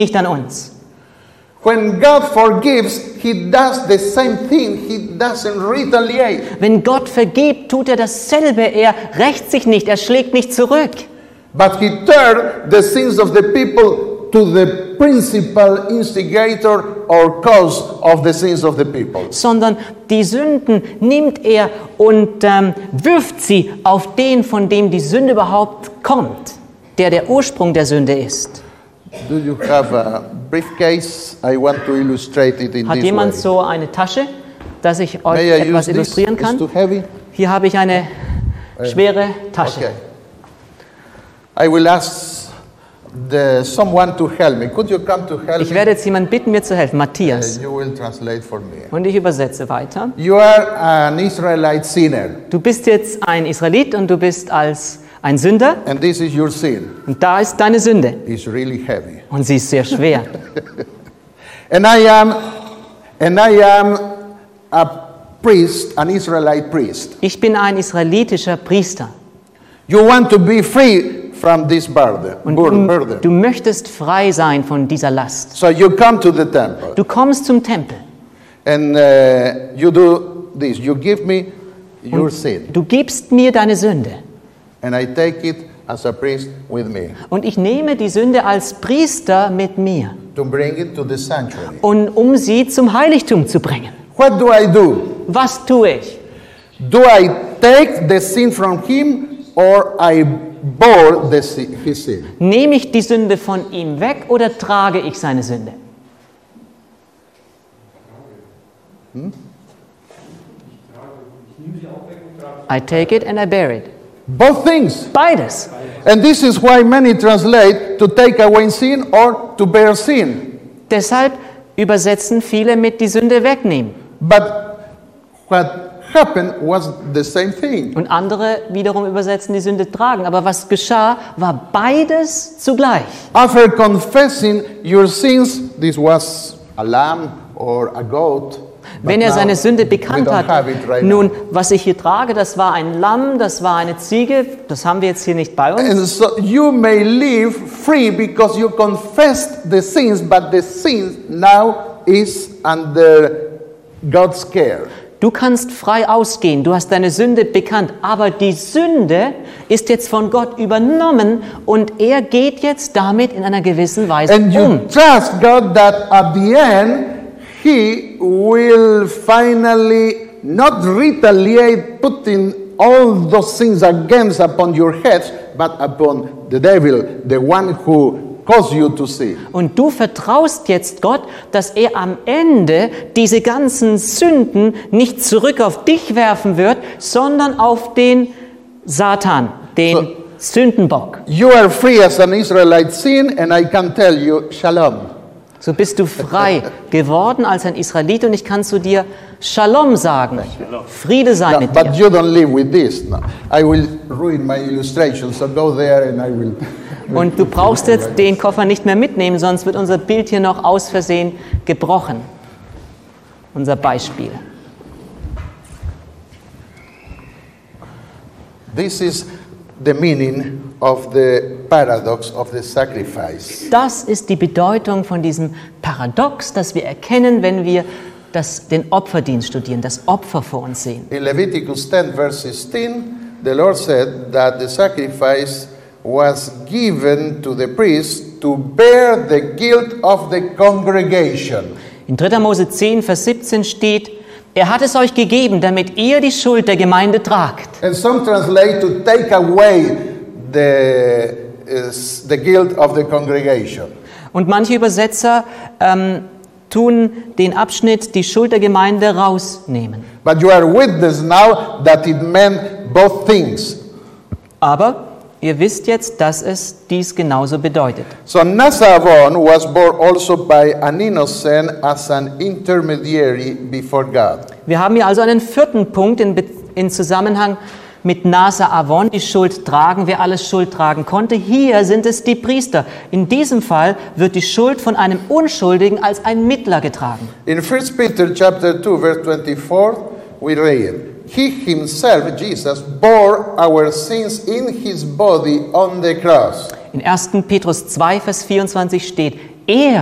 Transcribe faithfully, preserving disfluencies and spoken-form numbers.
nicht an uns. When God forgives, He does the same thing. He doesn't retaliate. Wenn Gott vergibt, tut er dasselbe. Er rächt sich nicht, er schlägt nicht zurück. But He turned the sins of the people to the principal instigator or cause of the sins of the people. Sondern die Sünden nimmt er und ähm, wirft sie auf den, von dem die Sünde überhaupt kommt, der der Ursprung der Sünde ist. Do you have a briefcase? I want to illustrate it in Hat this jemand way. so eine Tasche, dass ich euch May I etwas use this? illustrieren It's kann? too heavy. Hier habe ich eine schwere Tasche. Okay. I will ask the, someone to help me. Could you come to help Ich werde jetzt jemanden bitten, mir zu helfen, me? Matthias. Uh, you will translate for me. Und ich übersetze weiter. You are an Israelite sinner, Du bist jetzt ein Israelit und du bist als ein Sünder. and this is your sin. Und da ist deine Sünde. It's really heavy. Und sie ist sehr schwer. And I am, and I am a priest, an Israelite priest. Ich bin ein israelitischer Priester. You want to be free from this burden. Und bur- du, burden. du möchtest frei sein von dieser Last. So you come to the temple, Du kommst zum Tempel. and uh, you do this. You give me your sin, Du gibst mir deine Sünde. and I take it as a priest with me Und ich nehme die Sünde als Priester mit mir, to bring it to the sanctuary. und um sie zum Heiligtum zu bringen. What do I do? Was tue ich? Do I take the sin from him, or I bore the sin, his sin? Nehme ich die Sünde von ihm weg oder trage ich seine Sünde? I take it and I bear it. Both things. Beides. And this is why many translate to take away sin or to bear sin. Deshalb übersetzen viele mit die Sünde wegnehmen. But what happened was the same thing. Und andere wiederum übersetzen die Sünde tragen. Aber was geschah, war beides zugleich. After confessing your sins, this was a lamb or a goat. but Wenn er now seine Sünde we bekannt don't hat, have it right nun, now. was ich hier trage, das war ein Lamm, das war eine Ziege, das haben wir jetzt hier nicht bei uns. And so you may live free because you confessed the sins, but the sin now is under God's care. Du kannst frei ausgehen, du hast deine Sünde bekannt, aber die Sünde ist jetzt von Gott übernommen und er geht jetzt damit in einer gewissen Weise And you um. trust God that at the end, He will finally not retaliate, putting all those things against upon your heads, but upon the devil, the one who caused you to sin. Und du vertraust jetzt Gott, dass er am Ende diese ganzen Sünden nicht zurück auf dich werfen wird, sondern auf den Satan, den So- Sündenbock. You are free as an Israelite sin, and I can tell you, Shalom. So bist du frei geworden als ein Israelit und ich kann zu dir Shalom sagen. Friede sei No, mit but dir. you don't live with this. No. I will ruin my illustration, so go there and I will. Und du brauchst jetzt den Koffer nicht mehr mitnehmen, sonst wird unser Bild hier noch aus Versehen gebrochen. Unser Beispiel. This is the meaning of the paradox of the sacrifice. Das ist die Bedeutung von diesem Paradox, das wir erkennen, wenn wir das, den Opferdienst studieren, das Opfer vor uns sehen. In Leviticus ten, verse sixteen, the Lord said that the sacrifice was given to the priest to bear the guilt of the congregation. In dritter Mose zehn, Vers siebzehn steht, er hat es euch gegeben, damit ihr die Schuld der Gemeinde tragt. And some translate to take away the, is the guilt of the congregation. Und manche Übersetzer ähm, tun den Abschnitt, die Schuld der Gemeinde rausnehmen. But you are witness now that it meant both things. Aber ihr wisst jetzt, dass es dies genauso bedeutet. So Nazareth was born also by an innocent as an intermediary before God. Wir haben hier also einen vierten Punkt in, Be- in Zusammenhang mit Nasa Avon, die Schuld tragen, wer alles Schuld tragen konnte. Hier sind es die Priester. In diesem Fall wird die Schuld von einem Unschuldigen als ein Mittler getragen. In First Peter chapter two, verse twenty-four, we read, He himself, Jesus, bore our sins in his body on the cross. In erster Petrus zwei, Vers vierundzwanzig steht, er